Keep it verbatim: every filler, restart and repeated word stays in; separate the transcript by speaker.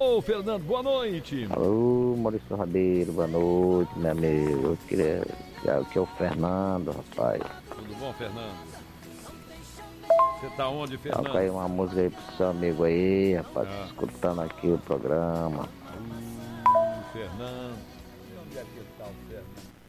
Speaker 1: Ô, Fernando, boa noite.
Speaker 2: Alô, Maurício Rabelo, boa noite, meu amigo. Eu queria. Aqui é o Fernando, rapaz.
Speaker 1: Tudo bom, Fernando? Você tá onde,
Speaker 2: Toca aí
Speaker 1: Fernando?
Speaker 2: uma música aí pro seu amigo aí, rapaz.
Speaker 1: Ah.
Speaker 2: Escutando aqui o programa.
Speaker 1: Uh, Fernando. E onde é que está o Fernando?